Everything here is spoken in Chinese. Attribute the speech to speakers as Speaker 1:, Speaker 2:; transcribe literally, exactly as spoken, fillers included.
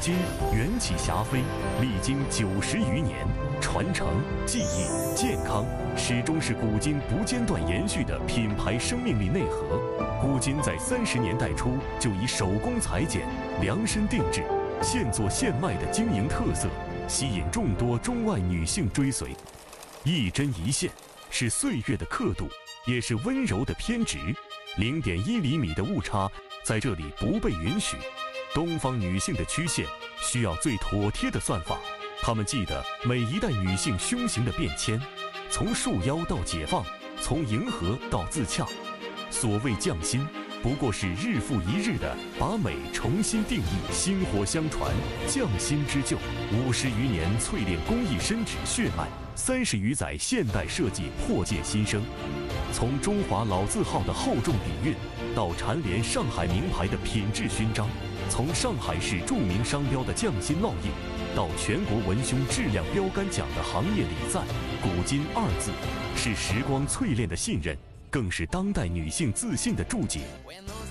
Speaker 1: 今缘起霞飞，历经九十余年，传承、技艺、健康，始终是古今不间断延续的品牌生命力内核。古今在三十年代初就以手工裁剪、量身定制、现做现卖的经营特色，吸引众多中外女性追随。一针一线，是岁月的刻度，也是温柔的偏执。零点一厘米的误差，在这里不被允许。东方女性的曲线需要最妥帖的算法，她们记得每一代女性胸型的变迁，从束腰到解放，从迎合到自洽。所谓匠心，不过是日复一日的把美重新定义，薪火相传，匠心织就。五十余年淬炼工艺深植血脉，三十余载现代设计破界新生。从中华老字号的厚重底蕴，到蝉联上海名牌的品质勋章；从上海市著名商标的匠心烙印，到全国文胸质量标杆奖的行业礼赞。古今二字，是时光淬炼的信任，更是当代女性自信的注解。